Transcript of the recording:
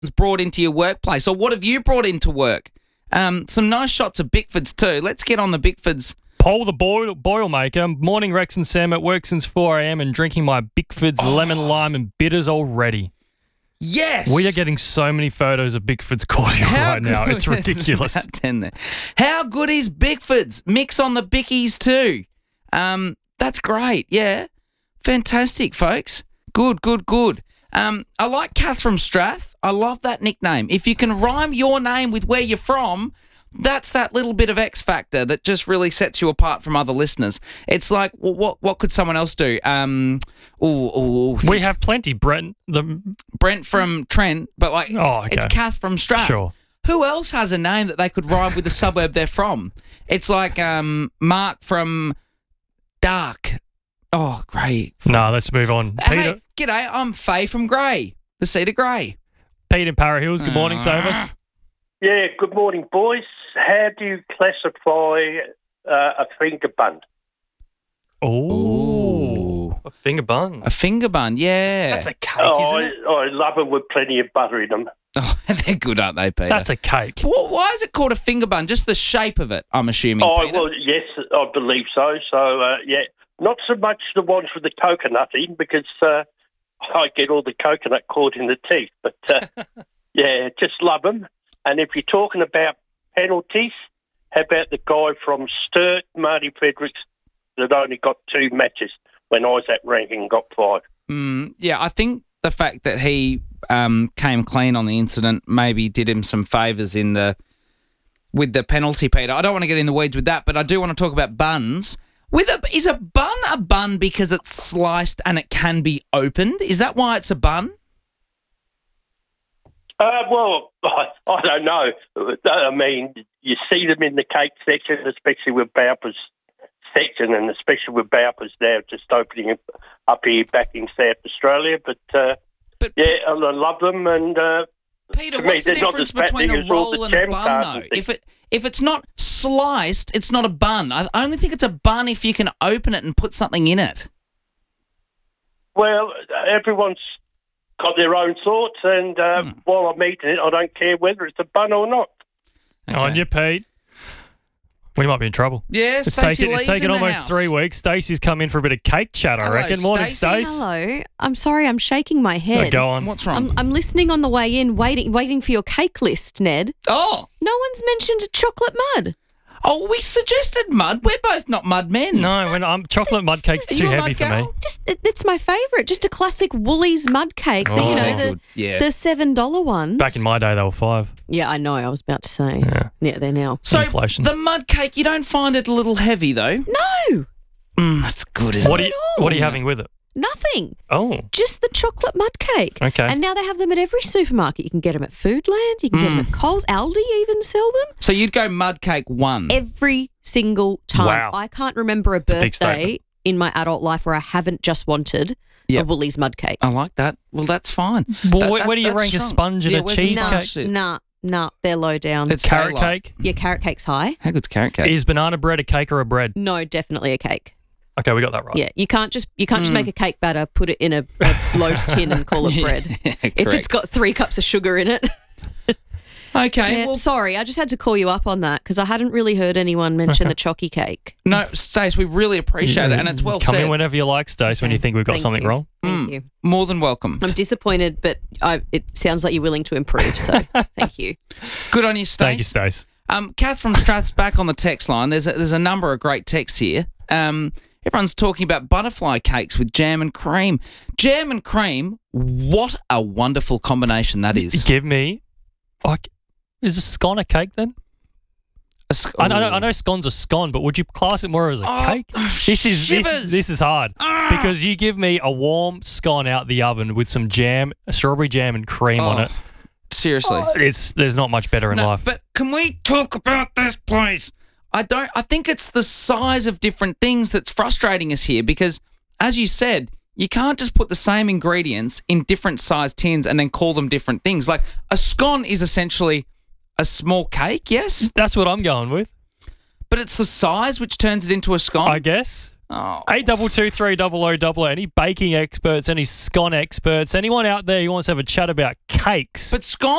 brought into your workplace, or what have you brought into work? Some nice shots of Bickfords too. Let's get on the Bickfords. Paul the Boilmaker. Morning, Rex and Sam. At work since 4 a.m. and drinking my Bickfords lemon, lime and bitters already. Yes. We are getting so many photos of Bickfords cordial right now. It's ridiculous. About 10 there. How good is Bickfords? Mix on the Bickies too. That's great. Yeah. Fantastic, folks. Good. I like Kath from Strath. I love that nickname. If you can rhyme your name with where you're from, that's that little bit of X factor that just really sets you apart from other listeners. It's like, well, what could someone else do? We have plenty. Brent from Trent, but like, It's Kath from Strath. Sure. Who else has a name that they could rhyme with the suburb they're from? It's like Mark from Dark. Oh, great. No, let's move on. Peter. Hey, g'day. I'm Faye from Grey, the Seat of Grey. Pete in Para Hills. Good morning, Savas. Yeah, good morning, boys. How do you classify a finger bun? Oh, a finger bun. A finger bun, yeah. That's a cake, isn't it? I love them with plenty of butter in them. Oh, they're good, aren't they, Peter? That's a cake. Why is it called a finger bun? Just the shape of it, I'm assuming, Peter. Well, yes, I believe so. So, yeah, not so much the ones with the coconut in because I get all the coconut caught in the teeth. But, yeah, just love them. And if you're talking about penalties, how about the guy from Sturt, Marty Fredericks, that only got 2 matches when I was at ranking, got 5? Yeah, I think the fact that he came clean on the incident maybe did him some favours with the penalty, Peter. I don't want to get in the weeds with that, but I do want to talk about buns. Is a bun because it's sliced and it can be opened? Is that why it's a bun? Well, I don't know. I mean, you see them in the cake section, especially with Bowper's section, and especially with Bowper's now just opening up here back in South Australia. But yeah, I love them. And Peter, what's the difference between a roll and a bun, though? If it's not sliced, it's not a bun. I only think it's a bun if you can open it and put something in it. Well, everyone's got their own thoughts, and while I'm eating it, I don't care whether it's a bun or not. Okay. On you, Pete. We might be in trouble. Yeah, it's taken almost 3 weeks. Stacey's come in for a bit of cake chat, I reckon. Morning, Stace. Hello. I'm sorry, I'm shaking my head. Go on. What's wrong? I'm listening on the way in, waiting for your cake list, Ned. Oh. No one's mentioned chocolate mud. Oh, we suggested mud. We're both not mud men. No, chocolate mud cake's too heavy for me. It's my favourite. Just a classic Woolies mud cake. The $7 ones. Back in my day, they were $5. Yeah, I know. I was about to say. Yeah, they're now. So inflation. The mud cake, you don't find it a little heavy though? No. That's good, isn't it? What are you having with it? Nothing. Oh. Just the chocolate mud cake. Okay. And now they have them at every supermarket. You can get them at Foodland. You can get them at Coles. Aldi even sell them. So you'd go mud cake 1? Every single time. Wow. I can't remember a birthday in my adult life where I haven't just wanted a Woolies mud cake. I like that. Well, that's fine. Well, where do you rank a sponge and a cheesecake? Nah, they're low down. It's carrot cake? Yeah, carrot cake's high. How good's carrot cake? Is banana bread a cake or a bread? No, definitely a cake. Okay, we got that right. Yeah, you can't just make a cake batter, put it in a loaf tin and call it bread. If it's got 3 cups of sugar in it. Okay. Yeah, well, sorry, I just had to call you up on that because I hadn't really heard anyone mention the chocky cake. No, Stace, we really appreciate it, and it's well said. Come in whenever you like, Stace, when you think we've got something wrong. Thank you. More than welcome. I'm disappointed, but it sounds like you're willing to improve, so thank you. Good on you, Stace. Thank you, Stace. Kath from Strath's back on the text line. There's a number of great texts here. Everyone's talking about butterfly cakes with jam and cream. Jam and cream, what a wonderful combination that is. Give me, is a scone a cake then? I know scone's a scone, but would you class it more as a cake? This is hard because you give me a warm scone out the oven with some jam, strawberry jam and cream on it. Seriously. There's not much better in life. But can we talk about this, please? I think it's the size of different things that's frustrating us here because, as you said, you can't just put the same ingredients in different size tins and then call them different things. Like a scone is essentially a small cake, yes? That's what I'm going with. But it's the size which turns it into a scone? I guess. Oh. 8223 Any baking experts, any scone experts, anyone out there who wants to have a chat about cakes? But scone